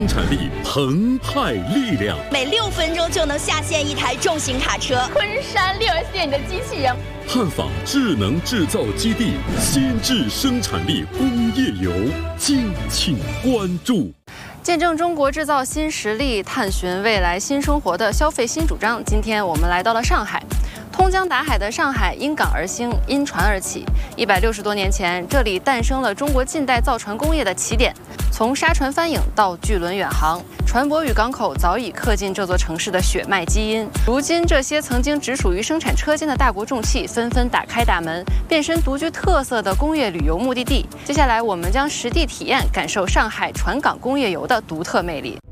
生产力澎湃力量， 每6分钟就能下线一台重型卡车。 昆山6S店里的机器人， 探访智能制造基地，先智生产力工业游，敬请关注。 见证中国制造新实力，探寻未来新生活的消费新主张。今天我们来到了上海。通江达海的上海因港而兴，因船而起。160多年前，这里诞生了中国近代造船工业的起点。从沙船帆影到巨轮远航，船舶与港口早已刻进这座城市的血脉基因。如今，这些曾经只属于生产车间的大国重器，纷纷打开大门，变身独具特色的工业旅游目的地。接下来，我们将实地体验，感受上海船港工业游的独特魅力。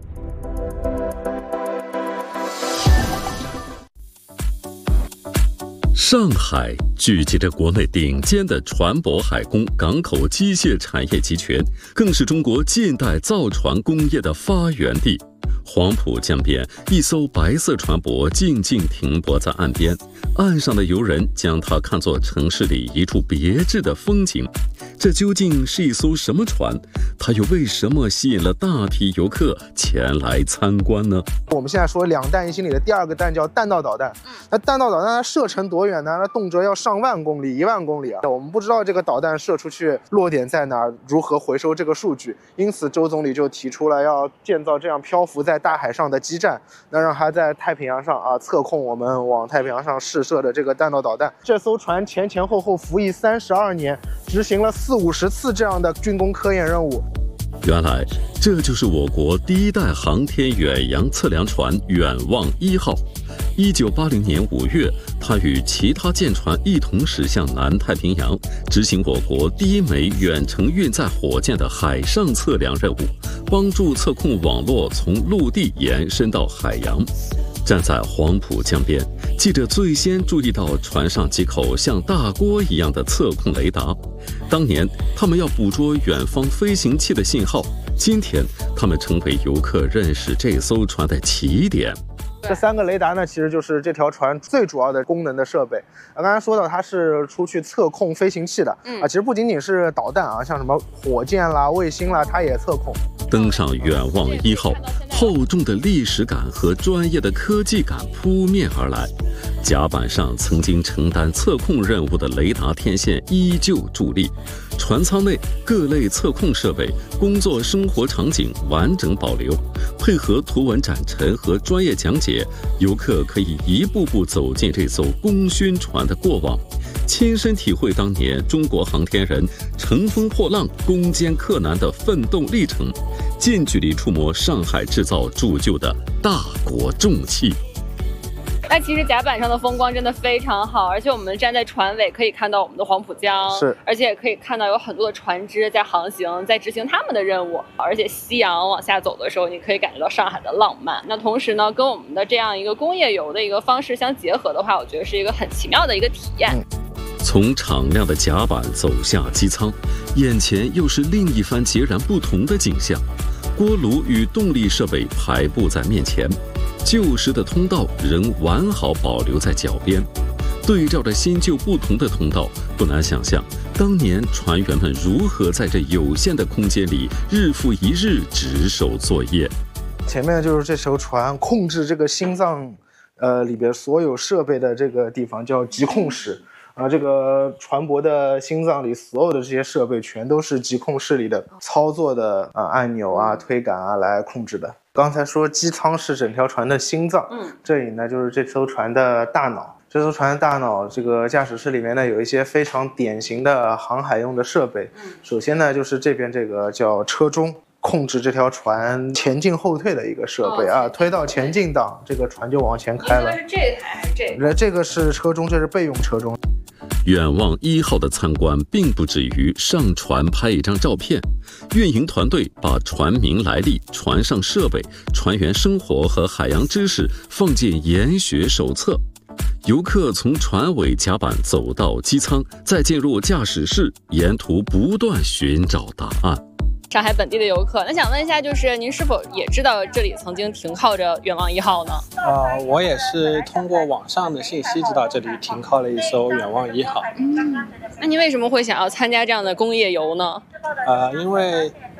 上海聚集着国内顶尖的船舶海工、港口机械产业集群，更是中国近代造船工业的发源地。黄浦江边，一艘白色船舶静静停泊在岸边，岸上的游人将它看作城市里一处别致的风景。这究竟是一艘什么船？它又为什么吸引了大批游客前来参观呢？ 我们现在说两弹一星里的第二个弹叫弹道导弹。那弹道导弹它射程多远呢？那动辄要上万公里、1万公里啊！我们不知道这个导弹射出去落点在哪儿，如何回收这个数据。因此，周总理就提出了要建造这样漂浮在大海上的基站，那让它在太平洋上测控我们往太平洋上试射的这个弹道导弹。这艘船前后服役32年，执行了40-50次这样的军工科研任务。 原来这就是我国第一代航天远洋测量船远望1号。1980年5月，它与其他舰船一同驶向南太平洋，执行我国第一枚远程运载火箭的海上测量任务，帮助测控网络从陆地延伸到海洋。站在黄浦江边，记者最先注意到船上几口像大锅一样的测控雷达。当年他们要捕捉远方飞行器的信号，今天他们成为游客认识这艘船的起点。 这3个雷达呢，其实就是这条船最主要的功能的设备。刚才说到它是出去测控飞行器的其实不仅仅是导弹像什么火箭啦、卫星啦，它也测控。 登上远望1号，厚重的历史感和专业的科技感扑面而来。甲板上曾经承担测控任务的雷达天线依旧伫立，船舱内各类测控设备、工作生活场景完整保留，配合图文展陈和专业讲解，游客可以一步步走进这艘功勋船的过往，亲身体会当年中国航天人乘风破浪、攻坚克难的奋斗历程，近距离触摸上海制造铸就的大国重器。 那其实甲板上的风光真的非常好，而且我们站在船尾可以看到我们的黄浦江， 是， 而且也可以看到有很多的船只在航行，在执行他们的任务。而且夕阳往下走的时候，你可以感觉到上海的浪漫。那同时呢，跟我们的这样一个工业游的一个方式相结合的话，我觉得是一个很奇妙的一个体验。 从敞亮的甲板走下机舱，眼前又是另一番截然不同的景象。锅炉与动力设备排布在面前，旧时的通道仍完好保留在脚边。对照着新旧不同的通道，不难想象当年船员们如何在这有限的空间里日复一日值守作业。 前面就是这艘船控制这个心脏里边所有设备的这个地方叫极控室。这个船舶的心脏里所有的这些设备全都是极控室里的操作的按钮推杆来控制的。刚才说机舱是整条船的心脏，这里呢就是这艘船的大脑。这艘船的大脑，这个驾驶室里面呢有一些非常典型的航海用的设备。首先呢就是这边这个叫车钟，控制这条船前进后退的一个设备推到前进档，这个船就往前开了。 是这台还是这个？ 这个是车钟，这是备用车钟。 远望1号的参观并不止于上船拍一张照片，运营团队把船名来历、船上设备、船员生活和海洋知识放进研学手册。游客从船尾甲板走到机舱，再进入驾驶室，沿途不断寻找答案。 上海本地的游客，那想问一下，就是您是否也知道这里曾经停靠着远望1号呢？ 我也是通过网上的信息知道这里停靠了一艘远望1号。 那您为什么会想要参加这样的工业游呢？ 因为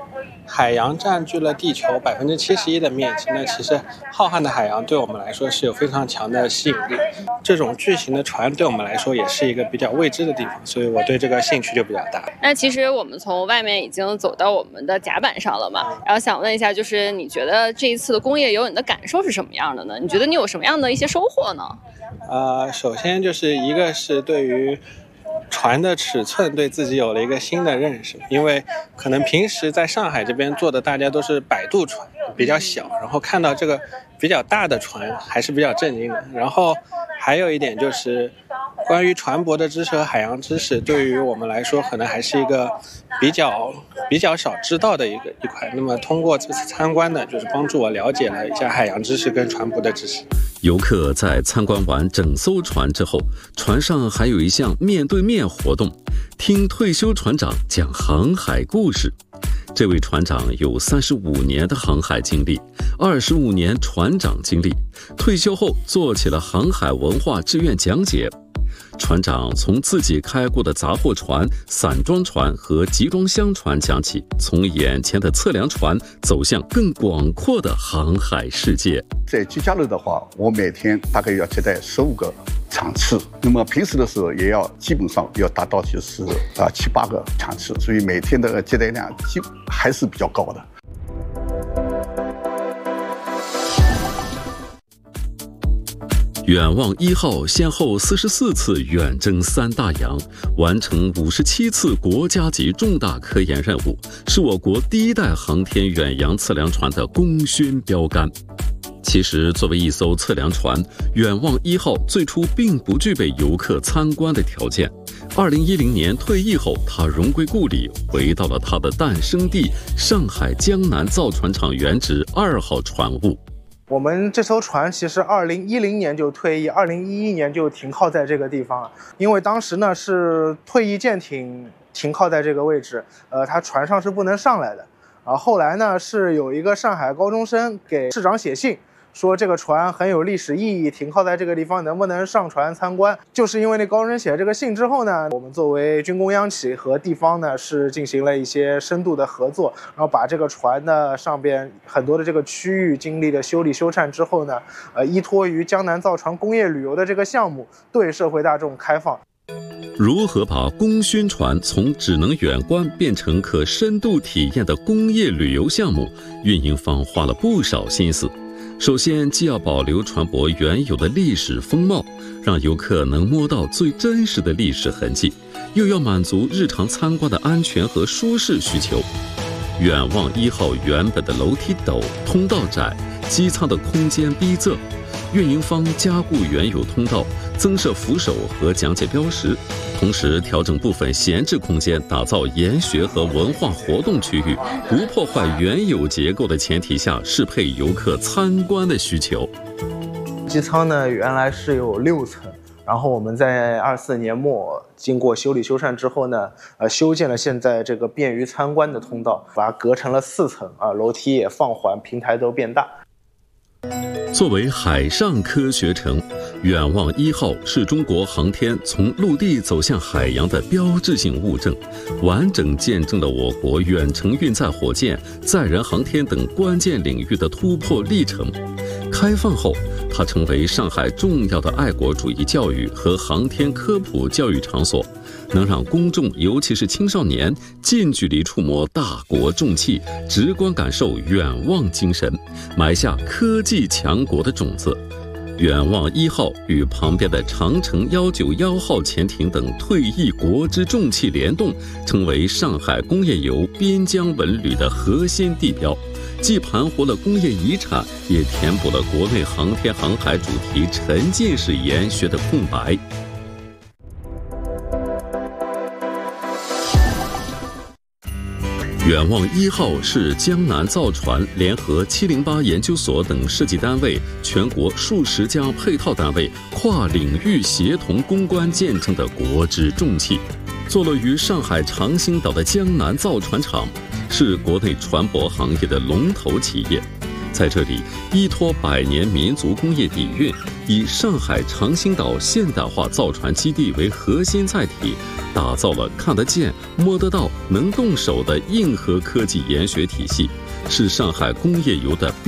海洋占据了地球71%的面积，那其实浩瀚的海洋对我们来说是有非常强的吸引力。这种巨型的船对我们来说也是一个比较未知的地方，所以我对这个兴趣就比较大。 那其实我们从外面已经走到我们的甲板上了嘛，然后想问一下，就是你觉得这一次的工业游你的感受是什么样的呢？你觉得你有什么样的一些收获呢？ 首先就是一个是对于船的尺寸对自己有了一个新的认识，因为可能平时在上海这边坐的大家都是摆渡船，比较小，然后看到这个比较大的船还是比较震惊的。然后还有一点就是关于船舶的知识和海洋知识，对于我们来说可能还是一个比较少知道的一块。那么通过这次参观呢，就是帮助我了解了一下海洋知识跟船舶的知识。 游客在参观完整艘船之后，船上还有一项面对面活动，听退休船长讲航海故事。这位船长有35年的航海经历，25年船长经历，退休后做起了航海文化志愿讲解。船长从自己开过的杂货船、散装船和集装箱船讲起，从眼前的测量船走向更广阔的航海世界。 在居家楼的话，我每天大概要接待15个场次，那么平时的时候也要基本上要达到就是7、8个场次，所以每天的接待量还是比较高的。 远望1号先后44次远征3大洋，完成57次国家级重大科研任务，是我国第一代航天远洋测量船的功勋标杆。其实，作为一艘测量船，远望1号最初并不具备游客参观的条件。2010年退役后，它荣归故里，回到了它的诞生地——上海江南造船厂原址2号船坞。 我们这艘船其实2010年就退役，2011年就停靠在这个地方了。因为当时呢是退役舰艇停靠在这个位置，它船上是不能上来的。后来呢是有一个上海高中生给市长写信，说这个船很有历史意义，停靠在这个地方能不能上船参观。就是因为那高中生写了这个信之后呢，我们作为军工央企和地方呢是进行了一些深度的合作，然后把这个船的上边很多的这个区域经历了修理修缮之后呢，依托于江南造船工业旅游的这个项目对社会大众开放。 如何把功勋船从只能远观变成可深度体验的工业旅游项目，运营方花了不少心思。首先，既要保留船舶原有的历史风貌，让游客能摸到最真实的历史痕迹，又要满足日常参观的安全和舒适需求。远望1号原本的楼梯陡，通道窄，机舱的空间逼仄，运营方加固原有通道，增设扶手和讲解标识，同时调整部分闲置空间，打造研学和文化活动区域，不破坏原有结构的前提下，适配游客参观的需求。 机舱呢原来是有6层，然后我们在24年末经过修理修缮之后呢，修建了现在这个便于参观的通道，把它隔成了4层啊，楼梯也放缓，平台都变大。 作为海上科学城，远望1号是中国航天从陆地走向海洋的标志性物证，完整见证了我国远程运载火箭、载人航天等关键领域的突破历程。开放后，它成为上海重要的爱国主义教育和航天科普教育场所，能让公众尤其是青少年近距离触摸大国重器，直观感受远望精神，埋下科技强国的种子。远望1号与旁边的长城191号潜艇等退役国之重器联动，成为上海工业游边疆文旅的核心地标，既盘活了工业遗产，也填补了国内航天航海主题沉浸式研学的空白。远望1号是江南造船联合708研究所等设计单位、全国数十家配套单位跨领域协同攻关建成的国之重器。坐落于上海长兴岛的江南造船厂，是国内船舶行业的龙头企业。 在这里，依托百年民族工业底蕴，以上海长兴岛现代化造船基地为核心载体，打造了看得见、摸得到、能动手的硬核科技研学体系，是上海工业游的